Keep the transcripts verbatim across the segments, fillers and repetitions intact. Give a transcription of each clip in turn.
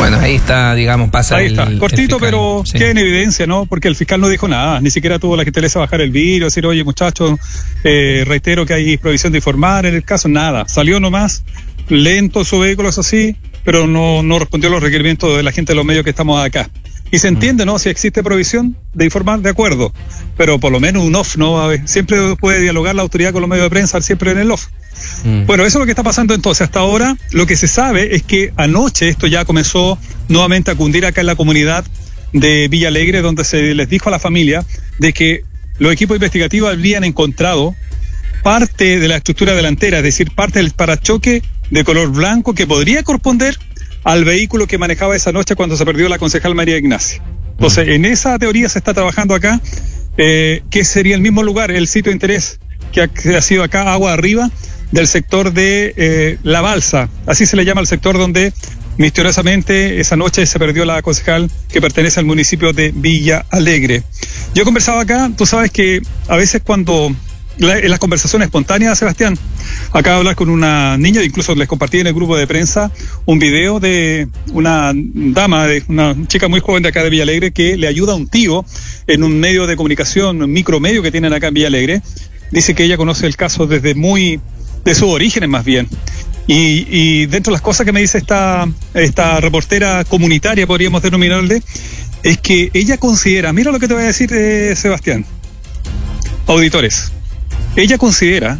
Bueno, ahí está, digamos, pasa Ahí está, el, cortito, el fiscal, pero sí. queda en evidencia, ¿no? Porque el fiscal no dijo nada, ni siquiera tuvo la gentileza de bajar el vidrio, decir, oye, muchachos, eh, reitero que hay provisión de informar en el caso, nada. Salió nomás, lento su vehículo, eso sí, pero no, no respondió a los requerimientos de la gente de los medios que estamos acá. Y se entiende, ¿no? Si existe provisión de informar, de acuerdo, pero por lo menos un off, ¿no? A ver, siempre puede dialogar la autoridad con los medios de prensa, siempre en el off. Mm. Bueno, eso es lo que está pasando entonces. Hasta ahora lo que se sabe es que anoche esto ya comenzó nuevamente a cundir acá en la comunidad de Villa Alegre, donde se les dijo a la familia de que los equipos investigativos habrían encontrado parte de la estructura delantera, es decir, parte del parachoque de color blanco que podría corresponder al vehículo que manejaba esa noche cuando se perdió la concejal María Ignacia. Entonces, en esa teoría se está trabajando acá, eh, que sería el mismo lugar, el sitio de interés que ha, que ha sido acá, agua arriba, del sector de eh, La Balsa, así se le llama al sector donde misteriosamente esa noche se perdió la concejal que pertenece al municipio de Villa Alegre. Yo he conversado acá, tú sabes que a veces cuando... La, en las conversaciones espontáneas, Sebastián, acabo de hablar con una niña, incluso les compartí en el grupo de prensa un video de una dama, de una chica muy joven de acá de Villa Alegre, que le ayuda a un tío en un medio de comunicación, un micromedio que tienen acá en Villa Alegre. Dice que ella conoce el caso desde muy, de sus orígenes más bien. Y, y dentro de las cosas que me dice esta, esta reportera comunitaria, podríamos denominarle, es que ella considera, mira lo que te voy a decir, eh, Sebastián, auditores, ella considera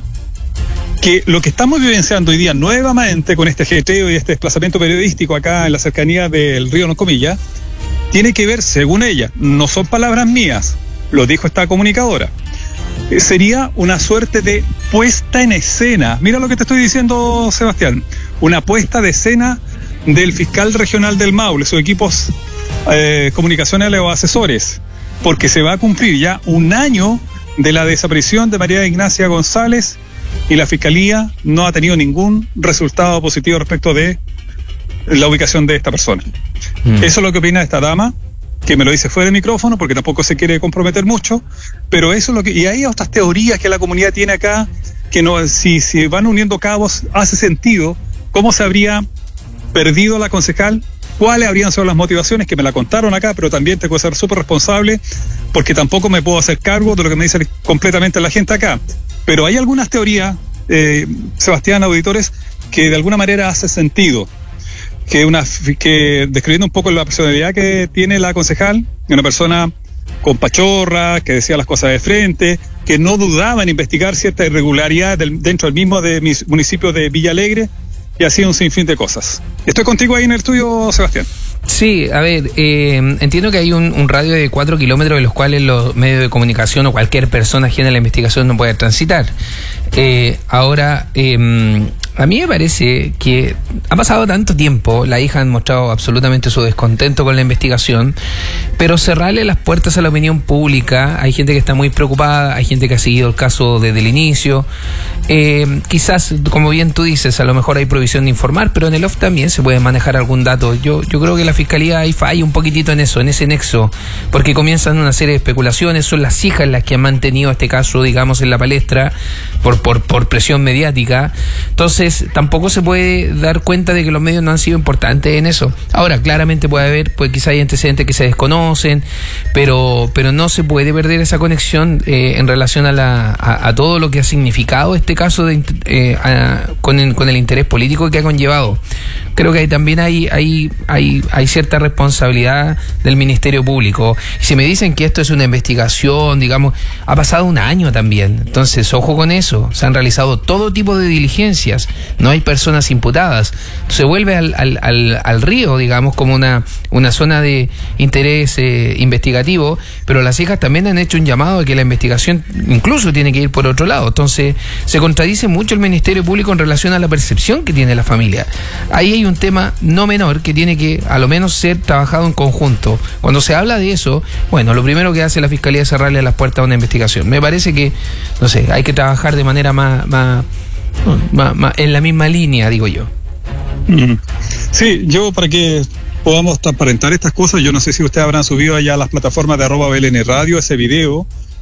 que lo que estamos vivenciando hoy día nuevamente con este ajetreo y este desplazamiento periodístico acá en la cercanía del río Noncomilla, tiene que ver, según ella, no son palabras mías, lo dijo esta comunicadora, eh, sería una suerte de puesta en escena. Mira lo que te estoy diciendo, Sebastián, una puesta de escena del fiscal regional del Maule, sus equipos eh, comunicacionales o asesores, porque se va a cumplir ya un año de la desaparición de María Ignacia González y la Fiscalía no ha tenido ningún resultado positivo respecto de la ubicación de esta persona. Mm. Eso es lo que opina esta dama, que me lo dice fuera del micrófono porque tampoco se quiere comprometer mucho, pero eso es lo que... Y hay otras teorías que la comunidad tiene acá, que no, si, si van uniendo cabos, hace sentido cómo se habría perdido la concejal, cuáles habrían sido las motivaciones, que me la contaron acá, pero también tengo que ser súper responsable porque tampoco me puedo hacer cargo de lo que me dice completamente la gente acá. Pero hay algunas teorías, eh, Sebastián, auditores, que de alguna manera hace sentido. Que una que describiendo un poco la personalidad que tiene la concejal, una persona con pachorra, que decía las cosas de frente, que no dudaba en investigar cierta irregularidad del, dentro del mismo de mi municipio de Villa Alegre, y así un sinfín de cosas. Estoy contigo ahí en el estudio, Sebastián. Sí, a ver, eh, entiendo que hay un, un radio de cuatro kilómetros de los cuales los medios de comunicación o cualquier persona ajena a la investigación no puede transitar. Eh, ahora, eh, a mí me parece que ha pasado tanto tiempo, la hija ha mostrado absolutamente su descontento con la investigación, pero cerrarle las puertas a la opinión pública, hay gente que está muy preocupada, hay gente que ha seguido el caso desde el inicio, eh, quizás, como bien tú dices, a lo mejor hay provisión de informar, pero en el off también se puede manejar algún dato. Yo, yo creo que la Fiscalía ahí falla un poquitito en eso, en ese nexo, porque comienzan una serie de especulaciones, son las hijas las que han mantenido este caso, digamos, en la palestra, por, por, por presión mediática. Entonces, tampoco se puede dar cuenta de que los medios no han sido importantes en eso. Ahora, claramente puede haber, pues quizá hay antecedentes que se desconocen, pero, pero no se puede perder esa conexión eh, en relación a, la, a, a todo lo que ha significado este caso de, eh, a, con, el, con el interés político que ha conllevado. Creo que ahí también hay, hay, hay, hay cierta responsabilidad del Ministerio Público. Y si me dicen que esto es una investigación, digamos, ha pasado un año también. Entonces, ojo con eso. Se han realizado todo tipo de diligencias. No hay personas imputadas. Se vuelve al, al, al, al río, digamos, como una, una zona de interés eh, investigativo, pero las hijas también han hecho un llamado a que la investigación incluso tiene que ir por otro lado. Entonces, se contradice mucho el Ministerio Público en relación a la percepción que tiene la familia. Ahí hay un tema no menor que tiene que, a lo menos, ser trabajado en conjunto. Cuando se habla de eso, bueno, lo primero que hace la Fiscalía es cerrarle las puertas a una investigación. Me parece que, no sé, hay que trabajar de manera más... más Ma, ma, en la misma línea, digo yo. Sí, yo para que podamos transparentar estas cosas, yo no sé si ustedes habrán subido allá a las plataformas de arroba B L N Radio ese video